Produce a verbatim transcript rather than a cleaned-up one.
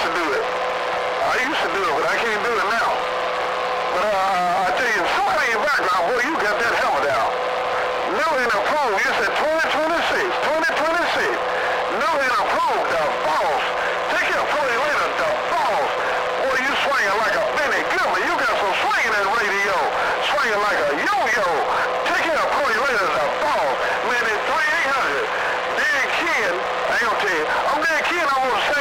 to do it. I used to do it, but I can't do it now. But uh, I tell you, somebody in your background, boy, you got that hammer down. New and approved. You said twenty twenty-six, twenty twenty-six. New and approved, the boss. Take it for you later, the boss. Boy, you swinging like a Benny Goodman. You got some swinging in radio. Swinging like a yo-yo. Take it for you later, the boss. Man, it's three eight hundred. Dan Ken, I ain't gonna tell you. I'm Dan Ken, I'm gonna say